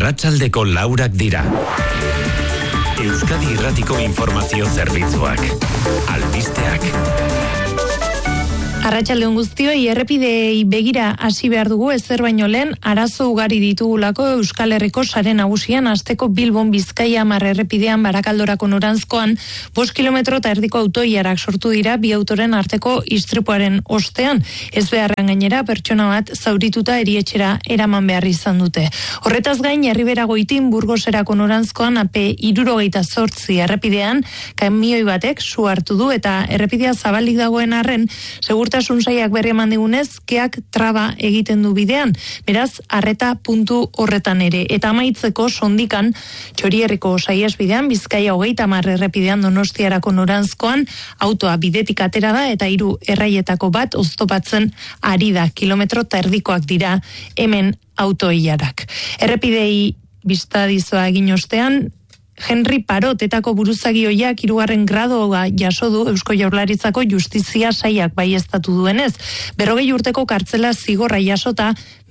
Arratsaldeko 4 dira. Euskadi Irratiko Informazio Zerbitzuak. Albisteak. Arratsalde on guztioi, errepidei begira hasi behar dugu, ezer baino lehen arazo ugari ditugulako Euskal Herriko sare nagusian hasteko Bilbon Bizkaia 10 errepidean Barakaldorako noranzkoan 5 kilometro eta erdiko autoilarak sortu dira bi autoren arteko istripuaren ostean. Ez beharran gainera pertsona bat zaurituta erietxera eraman behar izan dute. Horretaz gain Herriberagoitin Burgoserako noranzkoan AP 78 errepidean kamioi batek su hartu du eta errepidea zabalik dagoen arren segurtasun saiak berri eman digunez, keak traba egiten du bidean. Beraz, arreta puntu horretan ere. Eta amaitzeko sondikan, Txorierriko saihesbidean, Bizkaia 30 errepidean Donostiarako noranzkoan, autoa bidetik atera da eta 3 erraietako bat oztopatzen ari da. Kilometro eta erdikoak dira hemen autoilarak. Errepidei bistadizoa egin ostean, Henry Parot etako buruzagioiak 3. gradoa jaso du Eusko Jaurlaritzako Justizia Sailak baieztatu duenez. 40 urteko kartzela zigorra jasota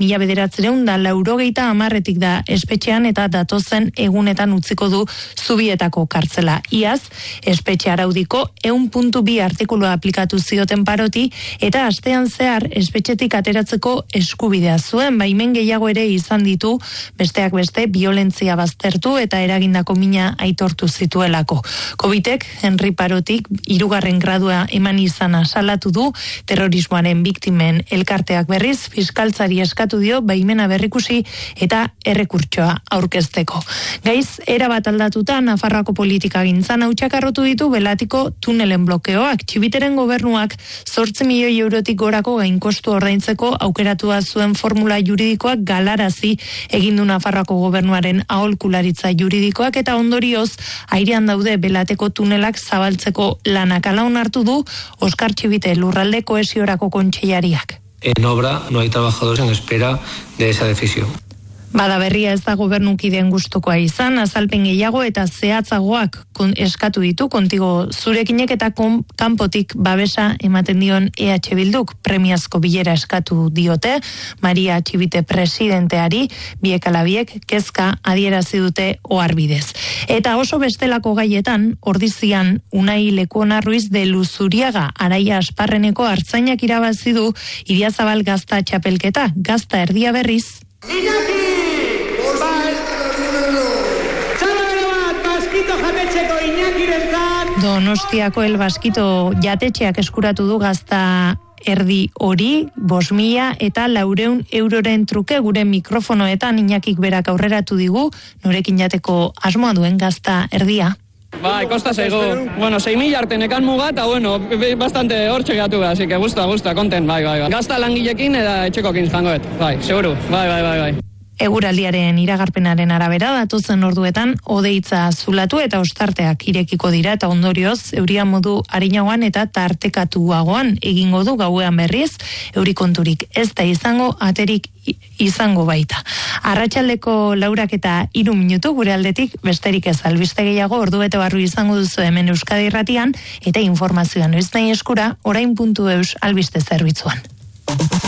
1980 da espetxean eta datozen egunetan utziko du Zubietako kartzela. Iaz, espetxe araudiko 100.2 artikulua aplikatu zioten Paroti eta astean zehar espetxetik ateratzeko eskubidea zuen, baimen gehiago ere izan ditu, besteak beste violentzia baztertu eta eragindako aitortu zituelako. Covitek Henry Parotik 3. gradua eman izana salatu du, terrorismoaren biktimen elkarteak berriz fiskaltzari eskatu dio baimena berrikusi eta errekurtsoa aurkezteko. Gaiz erabat aldatuta Nafarroako politikagintzan hautsakarrotu ditu Belatiko tunelen blokeoak. Txibiteren gobernuak 8 milioi eurotik gorako gainkostu ordaintzeko aukeratua zuen formula juridikoak galarazi egin du Nafarroako gobernuaren aholkularitza juridikoak eta ondorioz, airean daude Belateko tunelak zabaltzeko lanak. Hala onartu du Oskar Txibite lurralde kohesiorako kontseilariak. En obra no hay trabajadores en espera de esa decisión. Bada berria ez da gobernukideen gustukoa izan, azalpen gehiago eta zehatzagoak eskatu ditu kontigo zurekinek eta kanpotik babesa ematen dion EH Bilduk premiazko bilera eskatu diote, Maria Txibite presidenteari, biek ala biek kezka adierazi dute oharbidez. Eta oso bestelako gaietan, Ordizian Unai Lekuona Ruiz de Luzuriaga Araia Asparreneko artzainak irabazi du Idiazabal Gazta txapelketa, Gazta erdia berriz. Donostiako El Baskito jatetxeak eskuratu du Gazta erdi hori, 5.000 eta 400 euroren truke gure mikrofonoetan Iñakik berak aurreratu digu, norekin jateko asmoa duen Gazta erdia. Bai, kosta zaigu. 6.000 arte nekan muga, eta bastante hor txegatu, así que gusta, konten, bai. Gazta langilekin eta etxekokin jangoet, bai, seguru, bai. Eguraldiaren iragarpenaren arabera datozen orduetan hodeitza zulatu eta ostarteak irekiko dira eta ondorioz euria modu arinagoan eta tartekatuagoan egingo du gauean berriz, eurikonturik ez da izango, aterik izango baita. Arratsaldeko 4:03 minutu gure aldetik besterik ez, albiste gehiago ordubete barru izango duzu hemen Euskadi Irratian eta informazioa noiz nahi eskura orain.eus albiste zerbitzuan.